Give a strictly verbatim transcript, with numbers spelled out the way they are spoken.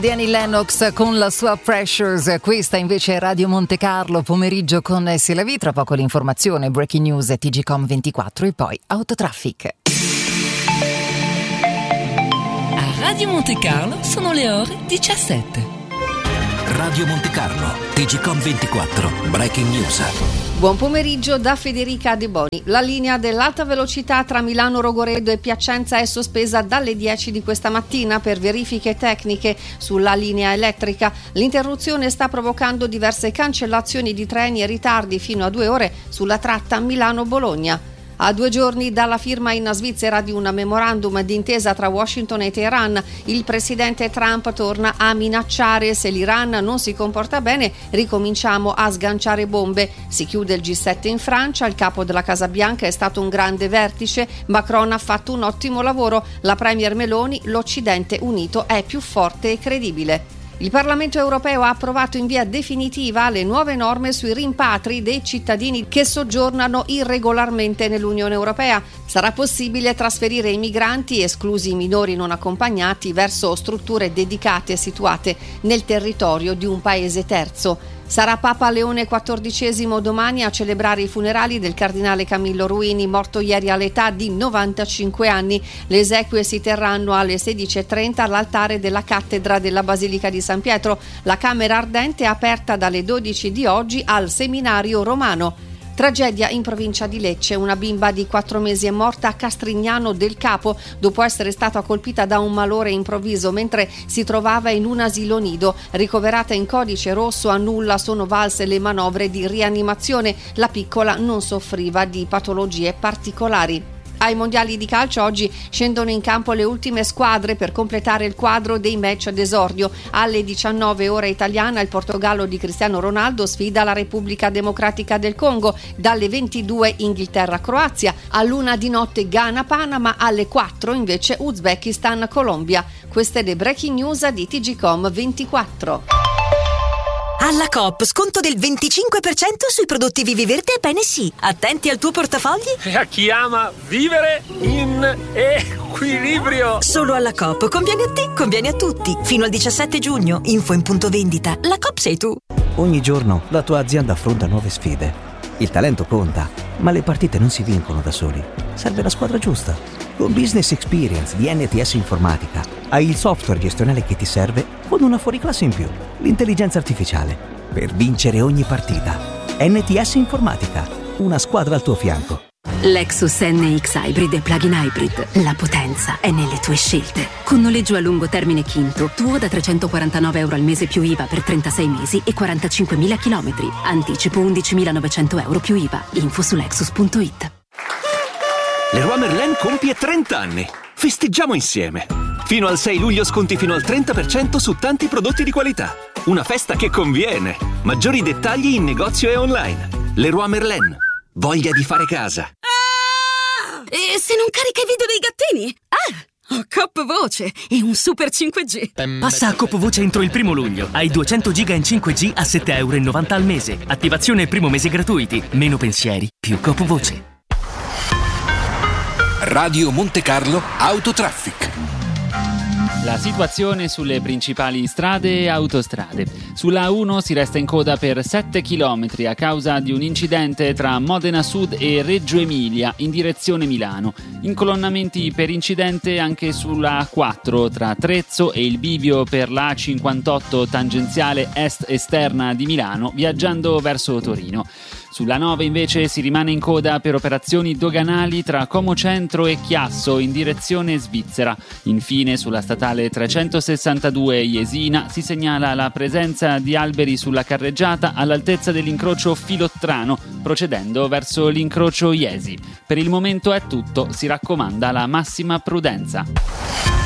Annie Lennox con la sua Pressures, questa invece è Radio Monte Carlo, pomeriggio con Selavi, tra poco l'informazione, breaking news, T G Com ventiquattro e poi Autotraffic. A Radio Monte Carlo sono le ore diciassette. Radio Monte Carlo, T G Com ventiquattro, breaking news. Buon pomeriggio da Federica De Boni. La linea dell'alta velocità tra Milano Rogoredo e Piacenza è sospesa dalle dieci di questa mattina per verifiche tecniche sulla linea elettrica. L'interruzione sta provocando diverse cancellazioni di treni e ritardi fino a due ore sulla tratta Milano-Bologna. A due giorni dalla firma in Svizzera di un memorandum d'intesa tra Washington e Teheran, il presidente Trump torna a minacciare: se l'Iran non si comporta bene, ricominciamo a sganciare bombe. Si chiude il G sette in Francia, il capo della Casa Bianca è stato un grande vertice, Macron ha fatto un ottimo lavoro, la premier Meloni: l'Occidente unito è più forte e credibile. Il Parlamento europeo ha approvato in via definitiva le nuove norme sui rimpatri dei cittadini che soggiornano irregolarmente nell'Unione Europea. Sarà possibile trasferire i migranti, esclusi i minori non accompagnati, verso strutture dedicate situate nel territorio di un paese terzo. Sarà Papa Leone quattordicesimo domani a celebrare i funerali del cardinale Camillo Ruini, morto ieri all'età di novantacinque anni. Le esequie si terranno alle sedici e trenta all'altare della cattedra della Basilica di San Pietro. La camera ardente è aperta dalle dodici di oggi al seminario romano. Tragedia in provincia di Lecce. Una bimba di quattro mesi è morta a Castrignano del Capo dopo essere stata colpita da un malore improvviso mentre si trovava in un asilo nido. Ricoverata in codice rosso, a nulla sono valse le manovre di rianimazione. La piccola non soffriva di patologie particolari. Ai mondiali di calcio oggi scendono in campo le ultime squadre per completare il quadro dei match d'esordio. Alle diciannove ora italiana il Portogallo di Cristiano Ronaldo sfida la Repubblica Democratica del Congo, dalle ventidue Inghilterra-Croazia, all'una di notte Ghana-Panama, alle quattro invece Uzbekistan-Colombia. Queste le breaking news di T G Com ventiquattro. Alla Coop, sconto del venticinque per cento sui prodotti Viviverde e Bene Sì. Attenti al tuo portafogli? E a chi ama vivere in equilibrio. Solo alla Coop. Conviene a te, conviene a tutti. Fino al diciassette giugno. Info in punto vendita. La Coop sei tu. Ogni giorno la tua azienda affronta nuove sfide. Il talento conta, ma le partite non si vincono da soli. Serve la squadra giusta. Con Business Experience di N T S Informatica hai il software gestionale che ti serve con una fuoriclasse in più, l'intelligenza artificiale, per vincere ogni partita. N T S Informatica, una squadra al tuo fianco. Lexus N X Hybrid e Plug-in Hybrid. La potenza è nelle tue scelte. Con noleggio a lungo termine Quinto, tuo da trecentoquarantanove euro al mese più I V A per trentasei mesi e quarantacinquemila chilometri. Anticipo undicimilanovecento euro più I V A. Info su lexus punto it. Leroy Merlin compie trenta anni. Festeggiamo insieme. Fino al sei luglio sconti fino al trenta per cento su tanti prodotti di qualità. Una festa che conviene. Maggiori dettagli in negozio e online. Leroy Merlin. Voglia di fare casa. Ah! E se non carica i video dei gattini? Ah! Ho Coop Voce e un Super cinque G. Passa a Coop Voce entro il primo luglio. Hai duecento giga in cinque G a sette virgola novanta euro al mese. Attivazione e primo mese gratuiti. Meno pensieri, più Coop Voce. Radio Monte Carlo Autotraffic. La situazione sulle principali strade e autostrade. Sulla A uno si resta in coda per sette chilometri a causa di un incidente tra Modena Sud e Reggio Emilia in direzione Milano. Incolonnamenti per incidente anche sulla A quattro tra Trezzo e il bivio per la A cinquantotto tangenziale est esterna di Milano viaggiando verso Torino. Sulla nove invece si rimane in coda per operazioni doganali tra Como Centro e Chiasso in direzione Svizzera. Infine sulla statale trecentosessantadue Jesina si segnala la presenza di alberi sulla carreggiata all'altezza dell'incrocio Filottrano, procedendo verso l'incrocio Iesi. Per il momento è tutto, si raccomanda la massima prudenza.